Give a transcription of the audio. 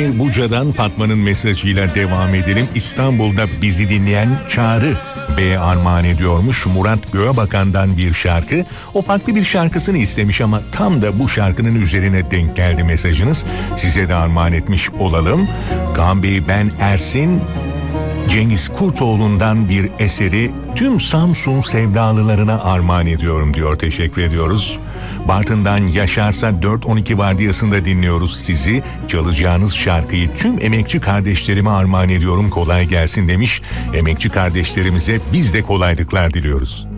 İzmir Buca'dan Fatma'nın mesajıyla devam edelim. İstanbul'da bizi dinleyen Çağrı Bey'e armağan ediyormuş Murat Göğebakan'dan bir şarkı. O farklı bir şarkısını istemiş ama tam da bu şarkının üzerine denk geldi mesajınız. Size de armağan etmiş olalım. Kaan Bey, ben Ersin, Cengiz Kurtoğlu'ndan bir eseri tüm Samsun sevdalılarına armağan ediyorum diyor. Teşekkür ediyoruz. Bartın'dan Yaşarsa 4-12 vardiyasında dinliyoruz sizi. Çalacağınız şarkıyı tüm emekçi kardeşlerime armağan ediyorum. Kolay gelsin demiş. Emekçi kardeşlerimize biz de kolaylıklar diliyoruz.